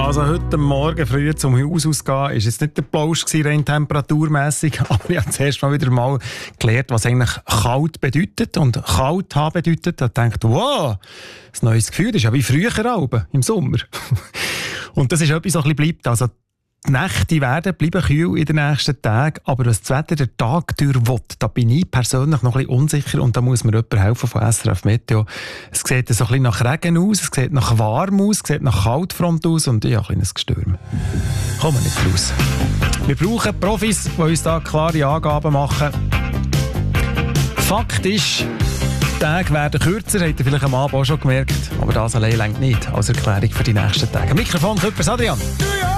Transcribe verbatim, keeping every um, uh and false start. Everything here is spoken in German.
Also heute Morgen früh zum Haus ausgehen, ist jetzt nicht der Plausch gewesen, rein temperaturmässig, aber ich habe zuerst mal wieder mal gelernt, was eigentlich kalt bedeutet. Und kalt haben bedeutet, da denkt, wow, ein neues Gefühl, das ist ja wie früher Alben, im Sommer. Und das ist etwas, was ein bisschen bleibt. Also die Nächte werden bleiben kühl in den nächsten Tagen, aber was das Wetter der Tag durch will, da bin ich persönlich noch ein bisschen unsicher und da muss mir jemand helfen von S R F Meteo. Es sieht so ein bisschen nach Regen aus, es sieht nach warm aus, es sieht nach Kaltfront aus und ich habe ein kleines Gestürm. Kommen wir nicht raus. Wir brauchen Profis, die uns da klare Angaben machen. Fakt ist, die Tage werden kürzer, habt ihr vielleicht am Abend auch schon gemerkt, aber das allein reicht nicht als Erklärung für die nächsten Tage. Mikrofon Küppers Adrian.